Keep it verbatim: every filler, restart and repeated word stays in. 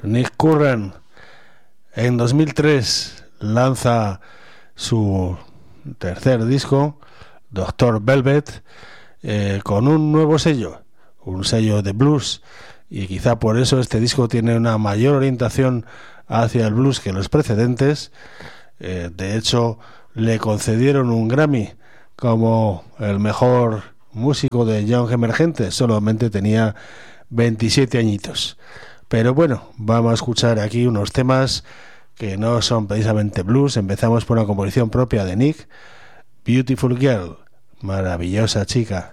Nick Curran en dos mil tres lanza su tercer disco, doctor Velvet, eh, con un nuevo sello, un sello de blues, y quizá por eso este disco tiene una mayor orientación hacia el blues que los precedentes. Eh, de hecho, le concedieron un Grammy como el mejor músico de Young emergente, solamente tenía veintisiete añitos. Pero bueno, vamos a escuchar aquí unos temas que no son precisamente blues. Empezamos por una composición propia de Nick, Beautiful Girl, maravillosa chica.